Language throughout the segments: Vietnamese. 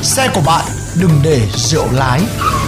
Xe của bạn đừng để rượu lái.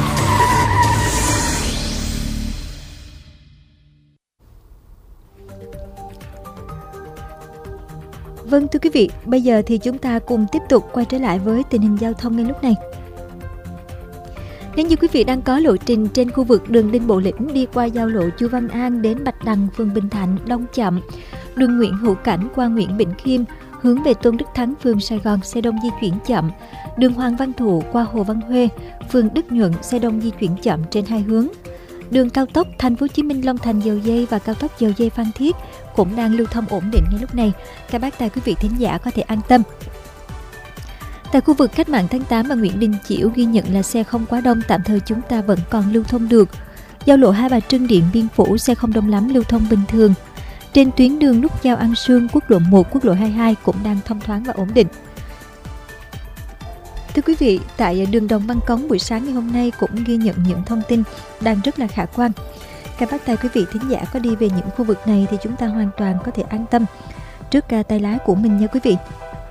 Vâng thưa quý vị, bây giờ thì chúng ta cùng tiếp tục quay trở lại với tình hình giao thông ngay lúc này. Nếu như quý vị đang có lộ trình trên khu vực đường Đinh Bộ Lĩnh đi qua giao lộ Chu Văn An đến Bạch Đằng, phường Bình Thạnh, Đông Chậm, đường Nguyễn Hữu Cảnh qua Nguyễn Bỉnh Khiêm hướng về Tôn Đức Thắng, phường Sài Gòn, xe đông di chuyển chậm, đường Hoàng Văn Thụ qua Hồ Văn Huê, phường Đức Nhuận, xe đông di chuyển chậm trên hai hướng. Đường cao tốc Thành phố Hồ Chí Minh Long Thành Dầu Giây và cao tốc Dầu Giây Phan Thiết cũng đang lưu thông ổn định ngay lúc này. Các bác tài quý vị thính giả có thể an tâm. Tại khu vực Cách mạng tháng 8 và Nguyễn Đình Chiểu ghi nhận là xe không quá đông, tạm thời chúng ta vẫn còn lưu thông được. Giao lộ Hai Bà Trưng Điện Biên Phủ xe không đông lắm, lưu thông bình thường. Trên tuyến đường nút giao An Sương, quốc lộ 1, quốc lộ 22 cũng đang thông thoáng và ổn định. Thưa quý vị, tại đường Đồng Văn Cống buổi sáng ngày hôm nay cũng ghi nhận những thông tin đang rất là khả quan. Các bác tài quý vị thính giả có đi về những khu vực này thì chúng ta hoàn toàn có thể an tâm trước tay lái của mình nha quý vị.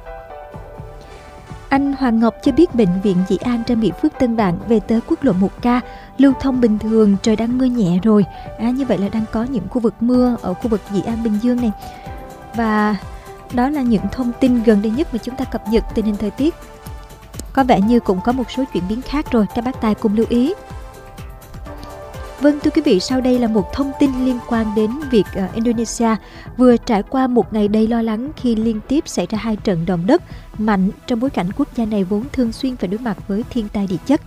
Anh Hoàng Ngọc cho biết bệnh viện Dĩ An trang bị Phước Tân Vạn về tới quốc lộ 1K lưu thông bình thường, trời đang mưa nhẹ rồi. Như vậy là đang có những khu vực mưa ở khu vực Dĩ An Bình Dương này. Và đó là những thông tin gần đây nhất mà chúng ta cập nhật tình hình thời tiết. Có vẻ như cũng có một số chuyển biến khác rồi, các bác tài cùng lưu ý. Vâng thưa quý vị, sau đây là một thông tin liên quan đến việc Indonesia vừa trải qua một ngày đầy lo lắng khi liên tiếp xảy ra 2 trận động đất mạnh trong bối cảnh quốc gia này vốn thường xuyên phải đối mặt với thiên tai địa chất.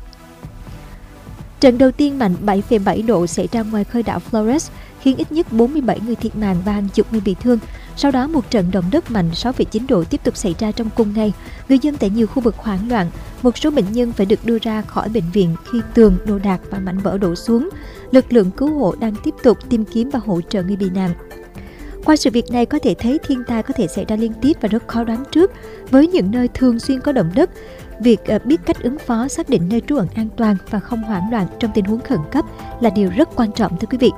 Trận đầu tiên mạnh 7,7 độ xảy ra ngoài khơi đảo Flores khiến ít nhất 47 người thiệt mạng và hàng chục người bị thương. Sau đó một trận động đất mạnh 6,9 độ tiếp tục xảy ra trong cùng ngày. Người dân tại nhiều khu vực hoảng loạn, một số bệnh nhân phải được đưa ra khỏi bệnh viện khi tường, đồ đạc và mảnh vỡ đổ xuống. Lực lượng cứu hộ đang tiếp tục tìm kiếm và hỗ trợ người bị nạn. Qua sự việc này có thể thấy thiên tai có thể xảy ra liên tiếp và rất khó đoán trước. Với những nơi thường xuyên có động đất, việc biết cách ứng phó, xác định nơi trú ẩn an toàn và không hoảng loạn trong tình huống khẩn cấp là điều rất quan trọng thưa quý vị.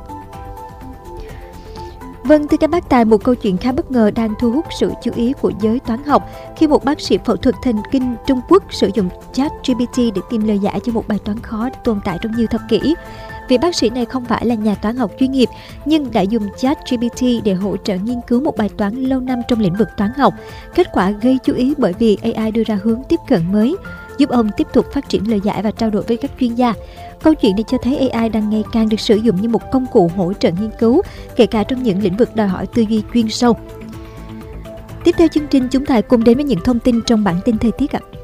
Vâng, thưa các bác tài, một câu chuyện khá bất ngờ đang thu hút sự chú ý của giới toán học khi một bác sĩ phẫu thuật thần kinh Trung Quốc sử dụng ChatGPT để tìm lời giải cho một bài toán khó tồn tại trong nhiều thập kỷ. Vị bác sĩ này không phải là nhà toán học chuyên nghiệp nhưng đã dùng ChatGPT để hỗ trợ nghiên cứu một bài toán lâu năm trong lĩnh vực toán học. Kết quả gây chú ý bởi vì AI đưa ra hướng tiếp cận mới, giúp ông tiếp tục phát triển lời giải và trao đổi với các chuyên gia. Câu chuyện này cho thấy AI đang ngày càng được sử dụng như một công cụ hỗ trợ nghiên cứu, kể cả trong những lĩnh vực đòi hỏi tư duy chuyên sâu. Tiếp theo chương trình, chúng ta cùng đến với những thông tin trong bản tin thời tiết ạ.